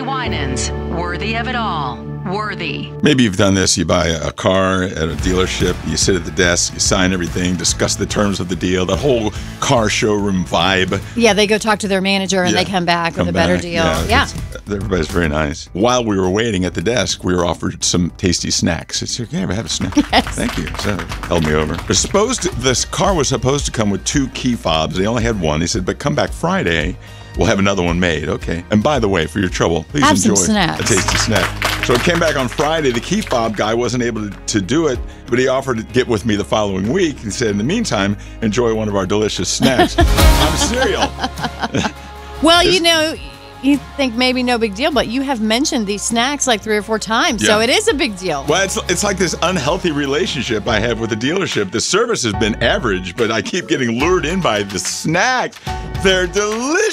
Winans. Worthy of it all. Worthy. Maybe you've done this. You buy a car at a dealership, you sit at the desk, you sign everything, discuss the terms of the deal, the whole car showroom vibe. Yeah, they go talk to their manager and they come back with a better deal. Yeah. Everybody's very nice. While we were waiting at the desk, we were offered some tasty snacks. It's okay, have a snack. Yes. Thank you. So held me over. This car was supposed to come with 2 key fobs. They only had one. He said, but come back Friday, we'll have another one made. Okay. And by the way, for your trouble, please have enjoy some snacks. a tasty snack. So it came back on Friday. The key fob guy wasn't able to do it, but he offered to get with me the following week. He said, in the meantime, enjoy one of our delicious snacks. I'm cereal. Well, you think maybe no big deal, but you have mentioned these snacks like 3 or 4 times, so it is a big deal. Well, it's like this unhealthy relationship I have with the dealership. The service has been average, but I keep getting lured in by the snacks. They're delicious.